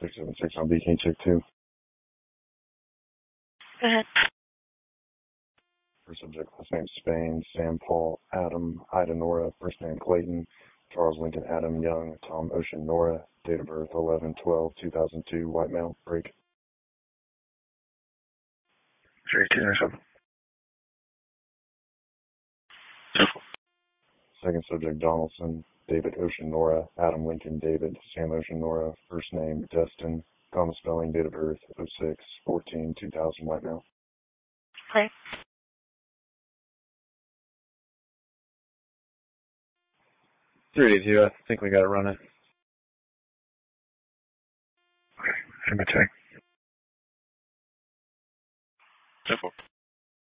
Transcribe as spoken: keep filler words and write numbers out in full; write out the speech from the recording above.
six seven six on B, can you check two? Go ahead. First subject, last name Spain, Sam Paul, Adam, Ida Nora, first name Clayton, Charles Lincoln Adam Young, Tom Ocean Nora, date of birth eleven twelve two thousand two, white male, break. three two or something. Second subject, Donaldson, David Ocean Nora, Adam Lincoln David, Sam Ocean Nora, first name Destin, common spelling, date of birth oh six fourteen two thousand, white male. Okay. three eighty-two, I think we got to run it. Okay, let me check. Simple.